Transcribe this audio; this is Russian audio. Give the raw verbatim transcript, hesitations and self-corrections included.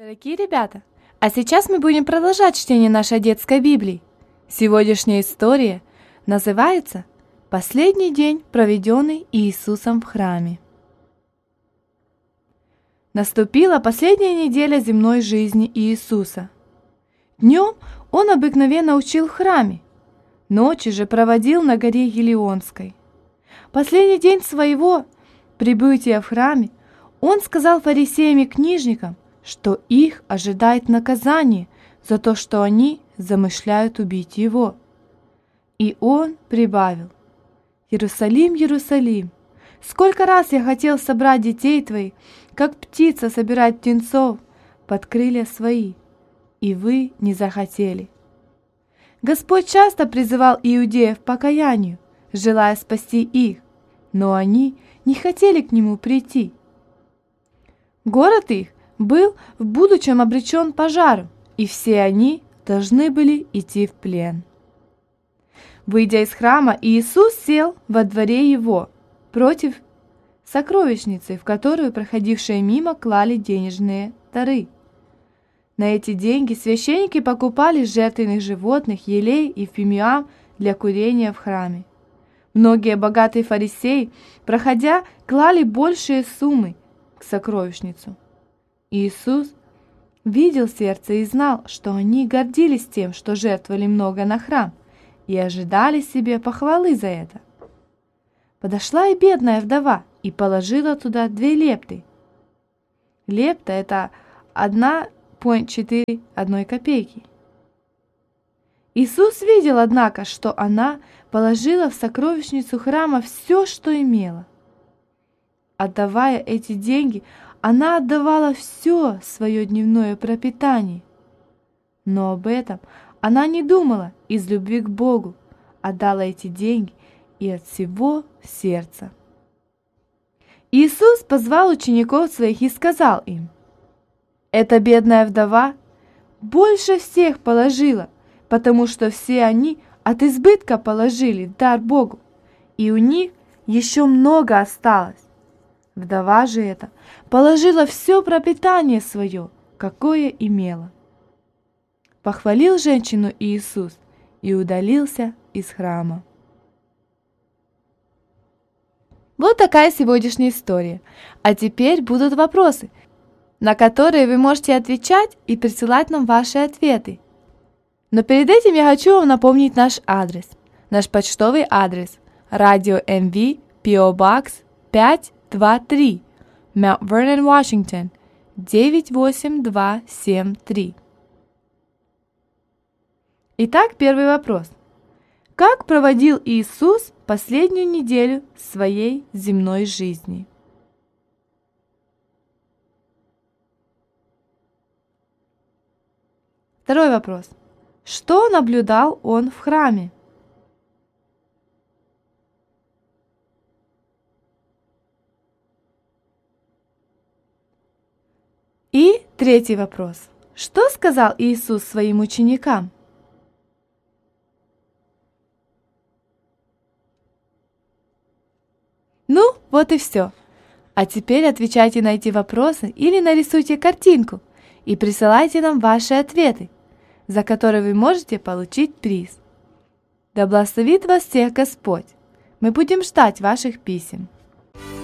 Дорогие ребята, а сейчас мы будем продолжать чтение нашей детской Библии. Сегодняшняя история называется «Последний день, проведенный Иисусом в храме». Наступила последняя неделя земной жизни Иисуса. Днем Он обыкновенно учил в храме, ночи же проводил на горе Елеонской. Последний день своего прибытия в храме Он сказал фарисеям и книжникам, что их ожидает наказание за то, что они замышляют убить Его. И Он прибавил: «Иерусалим, Иерусалим, сколько раз я хотел собрать детей твоих, как птица собирает птенцов под крылья свои, и вы не захотели». Господь часто призывал иудеев к покаянию, желая спасти их, но они не хотели к Нему прийти. Город их был в будущем обречен пожару, и все они должны были идти в плен. Выйдя из храма, Иисус сел во дворе его, против сокровищницы, в которую проходившие мимо клали денежные дары. На эти деньги священники покупали жертвенных животных, елей и фимиам для курения в храме. Многие богатые фарисеи, проходя, клали большие суммы к сокровищницу. Иисус видел сердце и знал, что они гордились тем, что жертвовали много на храм, и ожидали себе похвалы за это. Подошла и бедная вдова и положила туда две лепты. Лепта – это одна целая четыре десятых одной копейки. Иисус видел, однако, что она положила в сокровищницу храма все, что имела. Отдавая эти деньги, она отдавала все свое дневное пропитание. Но об этом она не думала из любви к Богу, отдала эти деньги и от всего сердца. Иисус позвал учеников своих и сказал им: «Эта бедная вдова больше всех положила, потому что все они от избытка положили в дар Богу, и у них еще много осталось. Вдова же эта положила все пропитание свое, какое имела». Похвалил женщину Иисус и удалился из храма. Вот такая сегодняшняя история. А теперь будут вопросы, на которые вы можете отвечать и присылать нам ваши ответы. Но перед этим я хочу вам напомнить наш адрес. Наш почтовый адрес: Радио эм ви, пи о Box пять два три, Mount Vernon, Washington девять восемь два семь три. Итак, первый вопрос. Как проводил Иисус последнюю неделю своей земной жизни? Второй вопрос. Что наблюдал Он в храме? И третий вопрос. Что сказал Иисус своим ученикам? Ну, вот и все. А теперь отвечайте на эти вопросы или нарисуйте картинку и присылайте нам ваши ответы, за которые вы можете получить приз. Да благословит вас всех Господь! Мы будем ждать ваших писем.